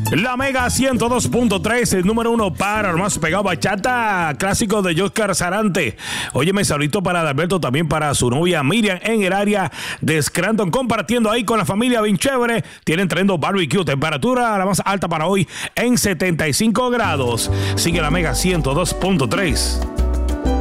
La Mega 102.3, el número uno para el más pegado bachata, clásico de Oscar Sarante. Óyeme, saludito para Adalberto, también para su novia Miriam en el área de Scranton, compartiendo ahí con la familia bien chévere. Tienen tremendo barbecue, temperatura la más alta para hoy en 75 grados. Sigue la Mega 102.3.